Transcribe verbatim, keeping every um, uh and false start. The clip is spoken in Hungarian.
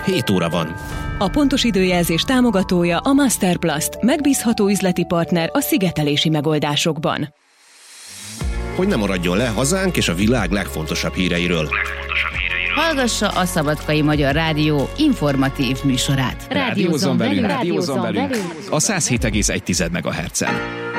hét óra van. A pontos időjelzés támogatója a Masterplast, megbízható üzleti partner a szigetelési megoldásokban. Hogy ne maradjon le hazánk és a világ legfontosabb híreiről. Hallgassa a Szabadkai Magyar Rádió informatív műsorát. Rádiózzon velünk, rádiózzon velünk a száz hét egész egy megahertzen.